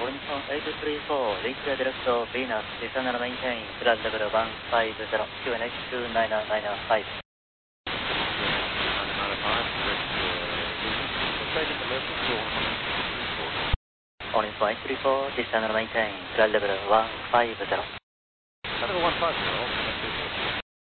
Horizon 834, reach direct to Venus, descend and maintain, flight level 150, QNH 2995. Horizon 834, descend and maintain, flight level 150. Level 150.